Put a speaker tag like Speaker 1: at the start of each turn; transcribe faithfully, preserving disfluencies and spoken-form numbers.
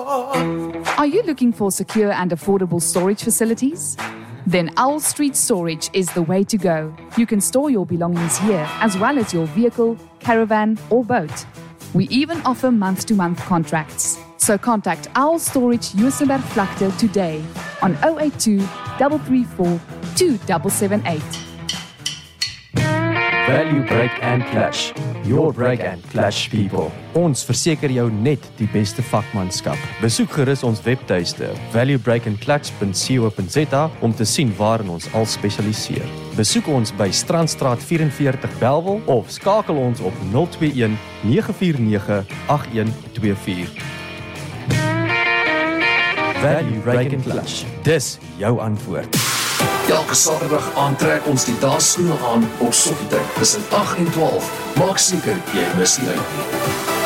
Speaker 1: Are you looking for secure and affordable storage facilities? Then Owl Street Storage is the way to go. You can store your belongings here as well as your vehicle, caravan or boat. We even offer month-to-month contracts. So contact Owl Storage Juisenberg Vlakte today on zero eight two, three three four, two seven seven eight.
Speaker 2: Value Break and Clash. Your break and clash people. Ons verseker jou net die beste vakmanskap. Besoek gerus ons webtuiste value break and clash dot co dot za om te sien waarin ons al spesialiseer. Besoek ons by Strandstraat vyf en veertig Bellville of skakel ons op nul twee een, nege vier nege, agt een twee vier. Value Break and Clash. Dis jou antwoord.
Speaker 3: Elke Saterdag aantrek ons die dansskoene aan op Sokkietyd tussen agt en twaalf. Maak seker jy mis nie uit nie.